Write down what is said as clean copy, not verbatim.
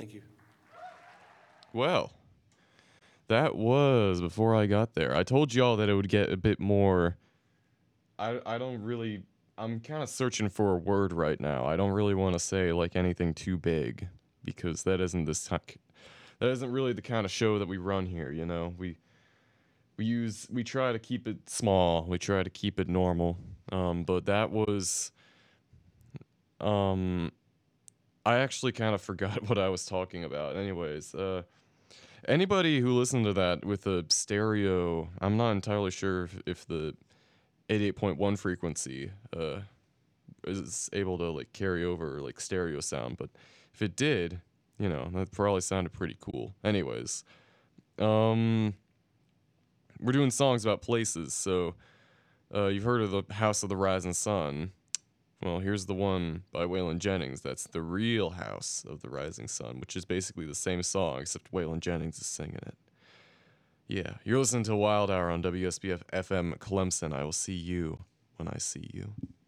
Thank you. Well, that was before I got there. I told y'all that it would get a bit more. I don't really. I'm kind of searching for a word right now. I don't really want to say like anything too big because that isn't really the kind of show that we run here. You know, we try to keep it small. We try to keep it normal. But that was um. I actually kind of forgot what I was talking about. Anyways, anybody who listened to that with a stereo, I'm not entirely sure if the 88.1 frequency is able to like carry over like stereo sound, but if it did, you know, that probably sounded pretty cool. Anyways, um, we're doing songs about places, so you've heard of the House of the Rising Sun. Well, here's the one by Waylon Jennings. That's The Real House of the Rising Sun, which is basically the same song, except Waylon Jennings is singing it. Yeah, you're listening to Wild Hour on WSBF FM Clemson. I will see you when I see you.